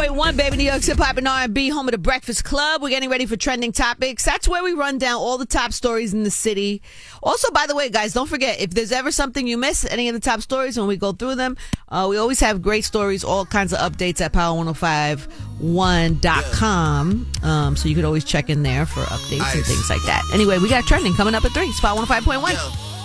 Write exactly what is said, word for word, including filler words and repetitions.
point one, baby. New York's hip hop and R and B, home of the Breakfast Club. We're getting ready for trending topics. That's where we run down all the top stories in the city. Also, by the way, guys, don't forget, if there's ever something you miss, any of the top stories, when we go through them, uh, we always have great stories, all kinds of updates at power one oh five one dot com. Um, so you could always check in there for updates and things like that. Anyway, we got trending coming up at three. It's Power one oh five point one.